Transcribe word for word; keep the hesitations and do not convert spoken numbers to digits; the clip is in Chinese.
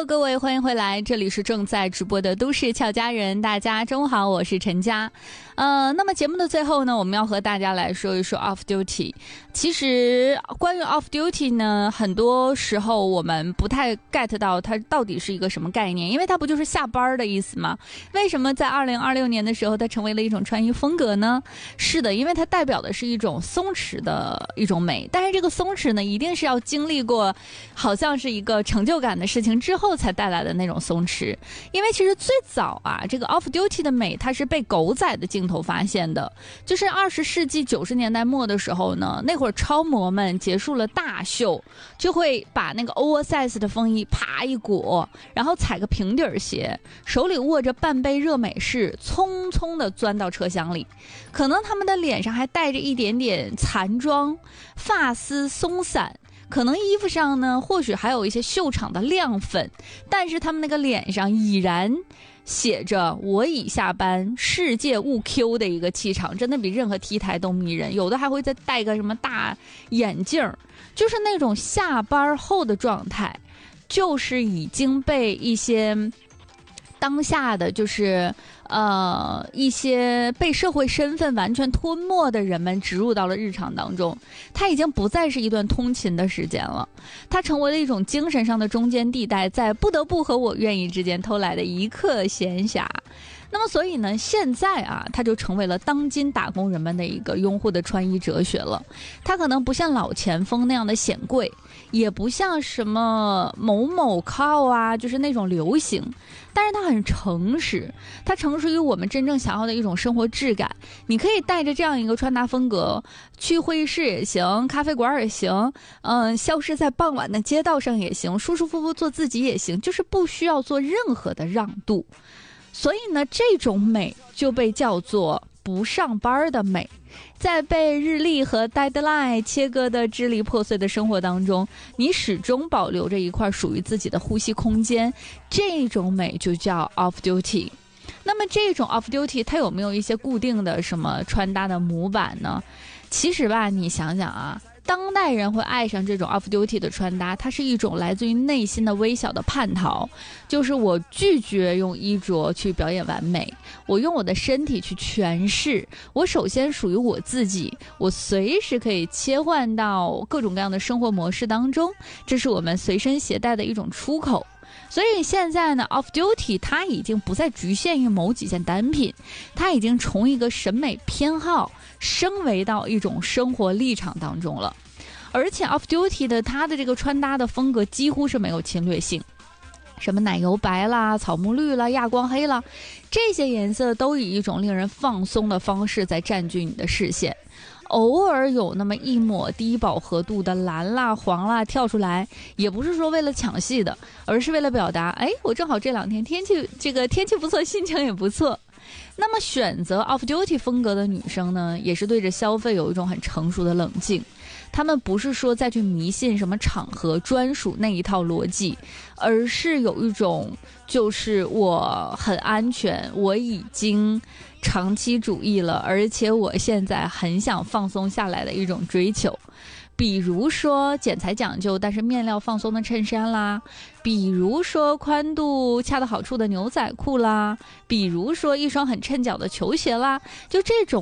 Hello， 各位，欢迎回来，这里是正在直播的都市俏佳人，大家中午好，我是陈佳。呃，那么节目的最后呢，我们要和大家来说一说 off duty。其实关于 off duty 呢，很多时候我们不太 get 到它到底是一个什么概念，因为它不就是下班的意思吗？为什么在二零二六年的时候它成为了一种穿衣风格呢？是的，因为它代表的是一种松弛的一种美，但是这个松弛呢，一定是要经历过好像是一个成就感的事情之后才带来的那种松弛。因为其实最早啊，这个 off duty 的美它是被狗仔的镜头发现的，就是二十世纪九十年代末的时候呢，那会儿超模们结束了大秀，就会把那个 oversize 的风衣啪一裹，然后踩个平底鞋，手里握着半杯热美式，匆匆地钻到车厢里。可能他们的脸上还带着一点点残妆，发丝松散，可能衣服上呢或许还有一些秀场的亮粉，但是他们那个脸上已然写着我已下班，世界勿 Q 的一个气场，真的比任何 T 台都迷人。有的还会再戴个什么大眼镜，就是那种下班后的状态，就是已经被一些当下的就是呃一些被社会身份完全吞没的人们植入到了日常当中。它已经不再是一段通勤的时间了，它成为了一种精神上的中间地带，在不得不和我愿意之间偷来的一刻闲暇。那么所以呢，现在啊，它就成为了当今打工人们的一个拥护的穿衣哲学了。它可能不像老前锋那样的显贵，也不像什么某某靠啊，就是那种流行，但是它很诚实，它诚实于我们真正想要的一种生活质感。你可以带着这样一个穿搭风格去会议室也行，咖啡馆也行，嗯，消失在傍晚的街道上也行，舒舒服服做自己也行，就是不需要做任何的让渡。所以呢，这种美就被叫做不上班的美。在被日历和 deadline 切割的支离破碎的生活当中，你始终保留着一块属于自己的呼吸空间，这种美就叫 off duty。 那么这种 off duty 它有没有一些固定的什么穿搭的模板呢？其实吧，你想想啊，当代人会爱上这种 off duty 的穿搭，它是一种来自于内心的微小的叛逃，就是我拒绝用衣着去表演完美，我用我的身体去诠释，我首先属于我自己，我随时可以切换到各种各样的生活模式当中，这是我们随身携带的一种出口。所以现在呢 off duty 它已经不再局限于某几件单品，它已经从一个审美偏好升维到一种生活立场当中了。而且 off duty 的它的这个穿搭的风格几乎是没有侵略性，什么奶油白啦、草木绿啦、亚光黑啦，这些颜色都以一种令人放松的方式在占据你的视线。偶尔有那么一抹低饱和度的蓝啦、黄啦跳出来，也不是说为了抢戏的，而是为了表达，哎，我正好这两天天气这个天气不错，心情也不错。那么选择 off duty 风格的女生呢，也是对着消费有一种很成熟的冷静。他们不是说再去迷信什么场合专属那一套逻辑，而是有一种就是我很安全，我已经长期主义了，而且我现在很想放松下来的一种追求。比如说剪裁讲究但是面料放松的衬衫啦，比如说宽度恰到好处的牛仔裤啦，比如说一双很衬脚的球鞋啦，就这种